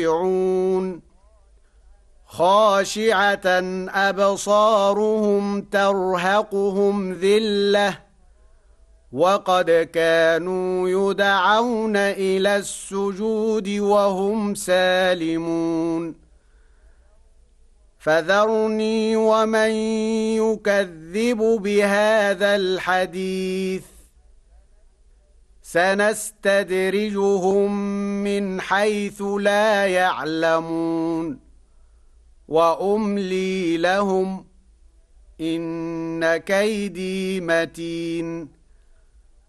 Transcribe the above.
خاشعة أبصارهم ترهقهم ذلة وقد كانوا يدعون إلى السجود وهم سالمون فذرني ومن يكذب بهذا الحديث سنستدرجهم من حيث لا يعلمون وأملي لهم إن كيدي متين